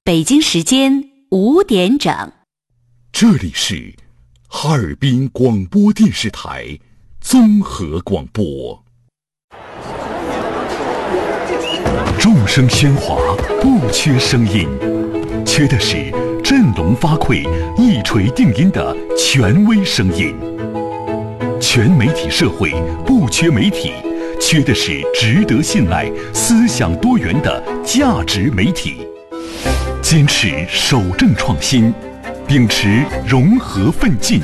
北京时间5点整， 这里是哈尔滨广播电视台综合广播。众声喧哗，不缺声音，缺的是振聋发聩、一锤定音的权威声音。全媒体社会不缺媒体，缺的是值得信赖、思想多元的价值媒体。坚持守正创新，秉持融合奋进，